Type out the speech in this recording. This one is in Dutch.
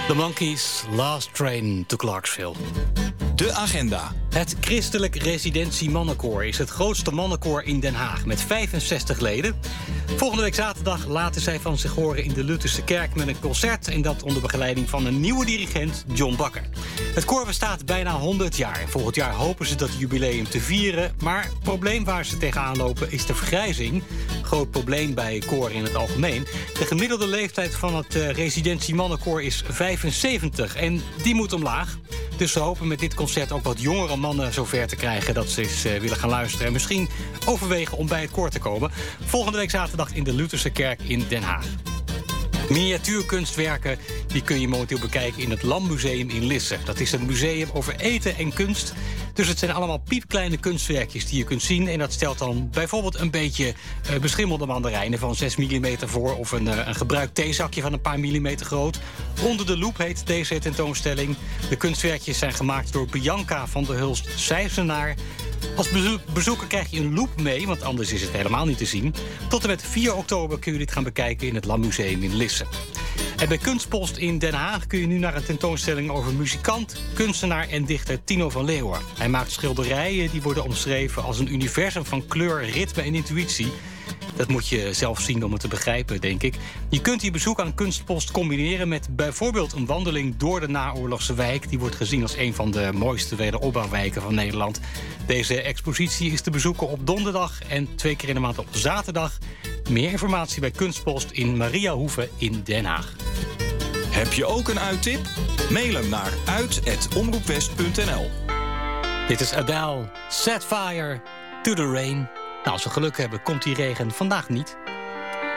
The Monkees, Last Train to Clarksville. De agenda. Het Christelijk Residentie Mannenkoor is het grootste mannenkoor in Den Haag met 65 leden. Volgende week zaterdag laten zij van zich horen in de Lutherse kerk met een concert, en dat onder begeleiding van een nieuwe dirigent, John Bakker. Het koor bestaat bijna 100 jaar. Volgend jaar hopen ze dat jubileum te vieren, maar het probleem waar ze tegenaan lopen is de vergrijzing. Groot probleem bij koren in het algemeen. De gemiddelde leeftijd van het Residentie Mannenkoor is 75 en die moet omlaag. Dus ze hopen met dit concert ook wat jongere mannen zover te krijgen dat ze eens willen gaan luisteren en misschien overwegen om bij het koor te komen. Volgende week zaterdag in de Lutherse kerk in Den Haag. Miniatuurkunstwerken die kun je momenteel bekijken in het Lammuseum in Lisse. Dat is een museum over eten en kunst. Dus het zijn allemaal piepkleine kunstwerkjes die je kunt zien. En dat stelt dan bijvoorbeeld een beetje beschimmelde mandarijnen van 6 mm voor, of een gebruikt theezakje van een paar millimeter groot. Onder de loep heet deze tentoonstelling. De kunstwerkjes zijn gemaakt door Bianca van der Hulst-Sijsenaar. Als bezoeker krijg je een loep mee, want anders is het helemaal niet te zien. Tot en met 4 oktober kun je dit gaan bekijken in het Lammuseum in Lisse. En bij Kunstpost in Den Haag kun je nu naar een tentoonstelling over muzikant, kunstenaar en dichter Tino van Leeuwen. Hij maakt schilderijen die worden omschreven als een universum van kleur, ritme en intuïtie. Dat moet je zelf zien om het te begrijpen, denk ik. Je kunt je bezoek aan Kunstpost combineren met bijvoorbeeld een wandeling door de naoorlogse wijk. Die wordt gezien als een van de mooiste wederopbouwwijken van Nederland. Deze expositie is te bezoeken op donderdag en 2 keer in de maand op zaterdag. Meer informatie bij Kunstpost in Mariahoeve in Den Haag. Heb je ook een uittip? Mail hem naar uit@omroepwest.nl. Dit is Adele, Set Fire to the Rain. Nou, als we geluk hebben, komt die regen vandaag niet.